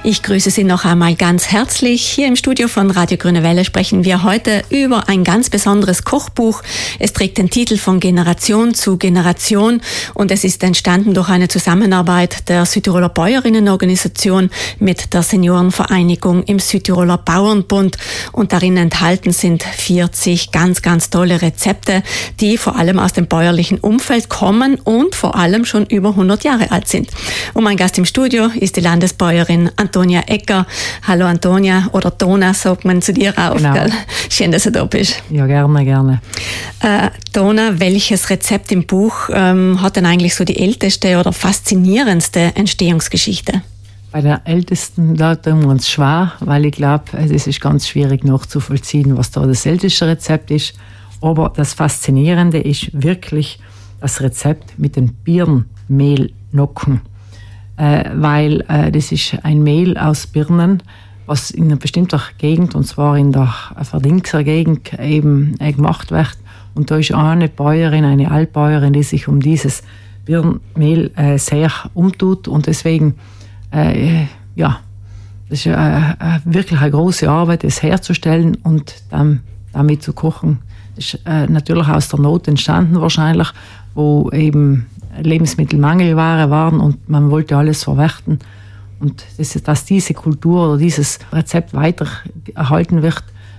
Ich grüße Sie noch einmal ganz herzlich. Hier im Studio von Radio Grüne Welle sprechen wir heute über ein ganz besonderes Kochbuch. Es trägt den Titel von Generation zu Generation und es ist entstanden durch eine Zusammenarbeit der Südtiroler Bäuerinnenorganisation mit der Seniorenvereinigung im Südtiroler Bauernbund. Und darin enthalten sind 40 ganz, ganz tolle Rezepte, die vor allem aus dem bäuerlichen Umfeld kommen und vor allem schon über 100 Jahre alt sind. Und mein Gast im Studio ist die Landesbäuerin Antonia Egger. Hallo Antonia, oder Dona sagt man zu dir auch. Genau. Gell? Schön, dass du da bist. Ja, gerne. Dona, welches Rezept im Buch hat denn eigentlich so die älteste oder faszinierendste Entstehungsgeschichte? Bei der ältesten, da tun wir uns schwer, weil ich glaube, es ist ganz schwierig nachzuvollziehen, was da das älteste Rezept ist. Aber das Faszinierende ist wirklich das Rezept mit den Birnmehlnocken. Weil das ist ein Mehl aus Birnen, was in einer bestimmten Gegend, und zwar in der Verdingser Gegend, eben gemacht wird. Und da ist eine Bäuerin, eine Altbäuerin, die sich um dieses Birnmehl sehr umtut. Und deswegen, das ist wirklich eine große Arbeit, das herzustellen und damit zu kochen. Das ist natürlich aus der Not entstanden wahrscheinlich, wo eben Lebensmittelmangelware waren und man wollte alles verwerten. Und dass diese Kultur oder dieses Rezept weiter erhalten wird,